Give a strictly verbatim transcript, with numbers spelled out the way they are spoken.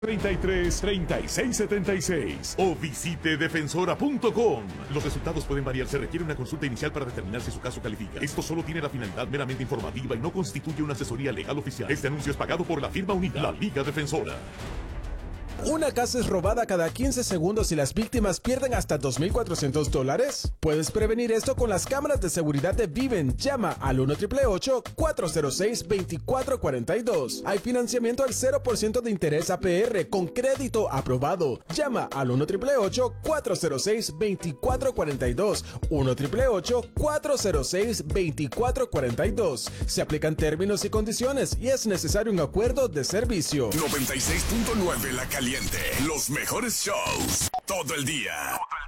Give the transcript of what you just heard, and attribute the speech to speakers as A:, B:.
A: treinta y tres, treinta y seis setenta y seis o visite defensora punto com. Los resultados pueden variar, se requiere una consulta inicial para determinar si su caso califica. Esto solo tiene la finalidad meramente informativa y no constituye una asesoría legal oficial. Este anuncio es pagado por la firma unida, la Liga Defensora.
B: ¿Una casa es robada cada quince segundos y las víctimas pierden hasta dos mil cuatrocientos dólares? Puedes prevenir esto con las cámaras de seguridad de Viven. Llama al uno ocho ocho ocho, cuatro cero seis, dos cuatro cuatro dos. Hay financiamiento al cero por ciento de interés A P R con crédito aprobado. Llama al uno ocho ocho ocho, cuatro cero seis, dos cuatro cuatro dos. uno ocho ocho ocho, cuatro cero seis, dos cuatro cuatro dos. Se aplican términos y condiciones y es necesario un acuerdo de servicio.
C: noventa y seis punto nueve La Caliente. Los mejores shows todo el día.